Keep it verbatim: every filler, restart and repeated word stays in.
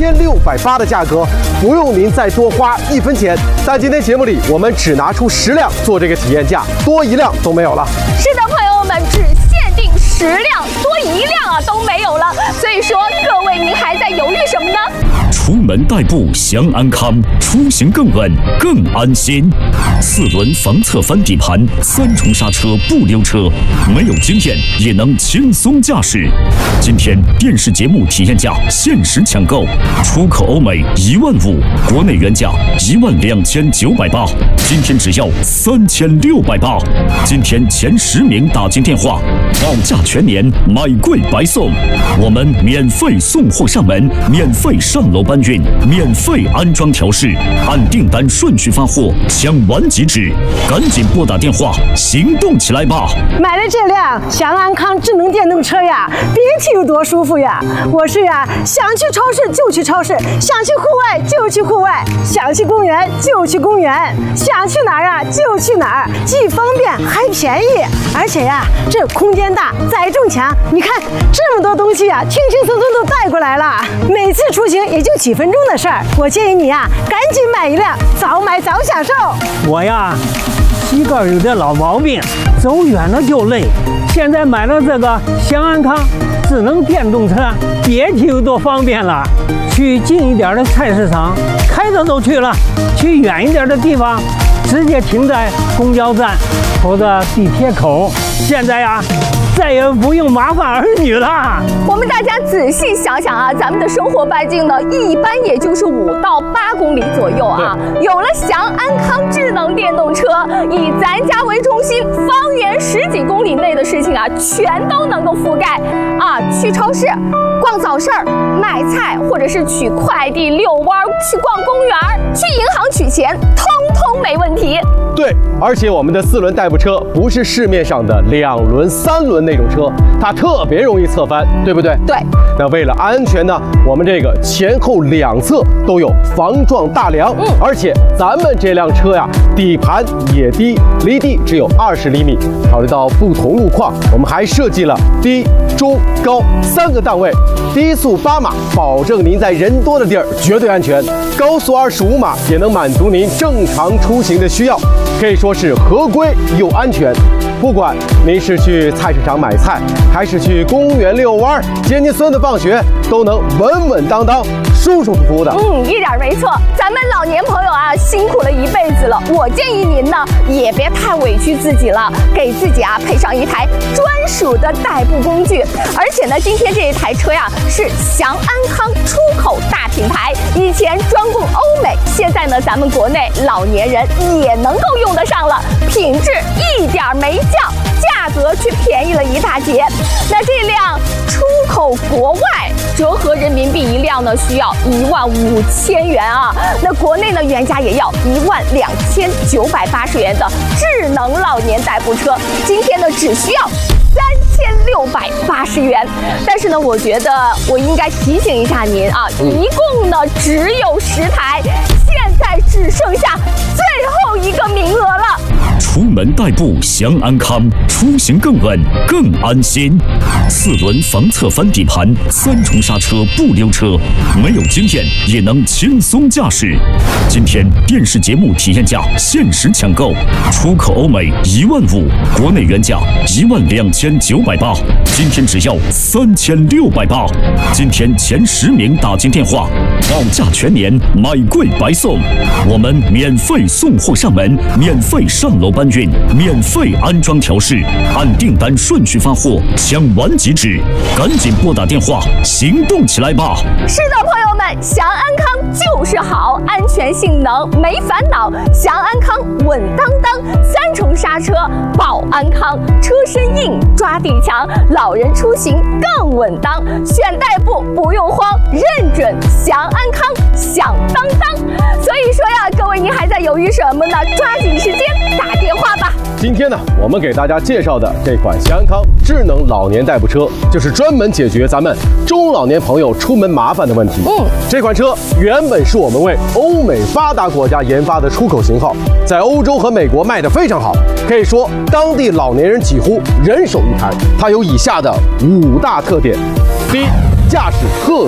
千六百八的价格，不用您再多花一分钱。但今天节目里我们只拿出十辆做这个体验价，多一辆都没有了。 是的，朋友们，只限定十辆，多一辆啊都没有了。所以说，各位您还在犹豫什么呢？ 出门代步享安康，出行更稳更安心。四轮防侧翻底盘，三重刹车不溜车，没有经验也能轻松驾驶。今天电视节目体验价限时抢购，出口欧美一万五，国内原价一万两千九百八，今天只要三千六百八。今天前十名打进电话，保价全年，买贵白送。我们免费送货上门，免费上楼搬运，免费安装调试，按订单顺序发货，抢完即止。赶紧拨打电话，行动起来吧！ 买了这辆享安康智能电动车呀，别提有多舒服呀！我是呀，想去超市就去超市，想去户外就去户外，想去公园就去公园，想去哪儿啊就去哪儿，既方便还便宜，而且呀，这空间大，载重强。你看这么多东西呀，轻轻松松都带过来了，每次出行也就几分钟的事儿。我建议你呀，赶紧买一辆，早买早享受。 我呀，膝盖有点老毛病，走远了就累。现在买了这个享安康智能电动车，别提有多方便了。去近一点的菜市场，开着都去了；去远一点的地方，直接停在公交站或者地铁口。现在呀，再也不用麻烦儿女了。 我们大家仔细想想啊，咱们的生活半径呢，一般也就是五到八公里左右啊。有了享安康智能电动车，以咱家为中心，方圆十几公里内的事情啊，全都能够覆盖啊。去超市、逛早市、买菜，或者是取快递、遛弯、去逛公园、去银行取钱，通通没问题。 对，而且我们的四轮代步车不是市面上的两轮、三轮那种车，它特别容易侧翻，对不对？ 对。 那为了安全呢，我们这个前后两侧都有防撞大梁，嗯，而且咱们这辆车呀，底盘也低，离地只有二十厘米。考虑到不同路况，我们还设计了低、中、高三个档位，低速八码，保证您在人多的地儿绝对安全；高速二十五码也能满足您正常出行的需要。可以说是合规又安全。不管您是去菜市场买菜，还是去公园遛弯、接您孙子放学，都能稳稳当当、舒舒服服的。 嗯，一点没错。咱们老年朋友啊，辛苦了一辈子了，我建议您呢，也别太委屈自己了，给自己啊配上一台专属的代步工具。而且呢，今天这一台车呀，是享安康出口大品牌，以前专供欧美，现在呢，咱们国内老年人也能够用得上了，品质一点没降，价格却便宜了一大截。那这辆出口国外，折合人民币一辆呢，需要一万五千元啊。那国内呢，原价也要一万两千九百八十元的智能老年代步车，今天呢，只需要三千六百八十元。但是呢，我觉得我应该提醒一下您啊，一共呢只有十台，现在只剩下最后一个名额了。 出门代步享安康，出行更稳更安心。四轮防侧翻底盘，三重刹车不溜车，没有经验也能轻松驾驶。今天电视节目体验价限时抢购，出口欧美一万五，国内原价一万两千九百八，今天只要三千六百八。今天前十名打进电话，保价全年，买贵白送。我们免费送货上门，免费上楼搬运，免费安装调试，按订单顺序发货，抢完即止。赶紧拨打电话，行动起来吧！ 是的，朋友们，享安康就是好，安全性能没烦恼，享安康稳当当，三重刹车保安康，车身硬抓地强，老人出行更稳当，选代步不用慌，认准享安康响当当。所以说呀，各位您还在犹豫什么呢？抓紧时间打电话吧。 今天呢，我们给大家介绍的这款享安康智能老年代步车，就是专门解决咱们中老年朋友出门麻烦的问题。嗯，这款车原本是我们为欧美发达国家研发的出口型号，在欧洲和美国卖得非常好，可以说当地老年人几乎人手一台。它有以下的五大特点：第一，驾驶特